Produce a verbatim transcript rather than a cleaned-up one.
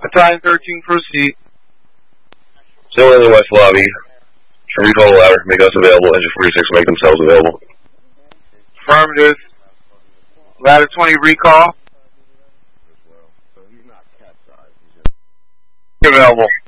Battalion thirteen, proceed. Still in the west lobby. Recall the ladder. Make us available. Engine forty-six make themselves available. Affirmative. Ladder twenty, recall. So he's not cat size. He's just Available.